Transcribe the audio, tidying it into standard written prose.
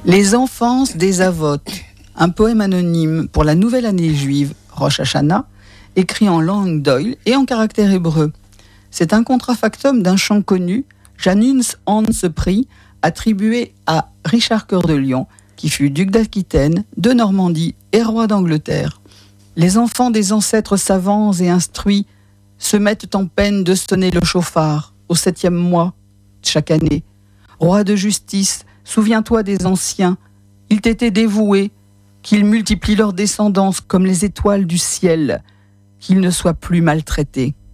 Les enfances des Avot, un poème anonyme pour la nouvelle année juive, Rosh Hashanah, écrit en langue d'Oïl et en caractère hébreu. C'est un contrafactum d'un chant connu, Janus Hans Prix, attribué à Richard Cœur de Lion, qui fut duc d'Aquitaine, de Normandie et roi d'Angleterre. Les enfants des ancêtres savants et instruits se mettent en peine de sonner le chauffard au 7e mois chaque année. Roi de justice, souviens-toi des anciens, ils t'étaient dévoués, qu'ils multiplient leur descendance comme les étoiles du ciel, qu'ils ne soient plus maltraités.